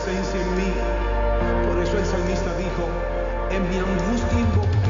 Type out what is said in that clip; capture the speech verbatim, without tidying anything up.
presencia en mí. Por eso el salmista dijo: en mi angustia invoqué